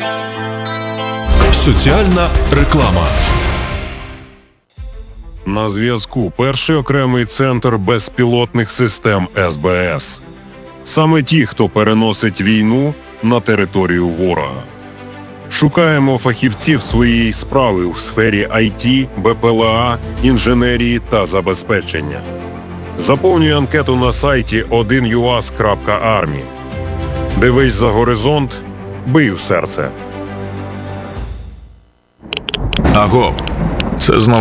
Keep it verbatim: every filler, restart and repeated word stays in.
Соціальна реклама. На зв'язку перший окремий центр безпілотних систем ес бе ес. Саме ті, хто переносить війну на територію ворога. Шукаємо фахівців своєї справи у сфері ай ті, бе пе ел а, інженерії та забезпечення. Заповнюй анкету на сайті один ю ас крапка армі. Дивись за горизонт, бий у серце. Аго, це знову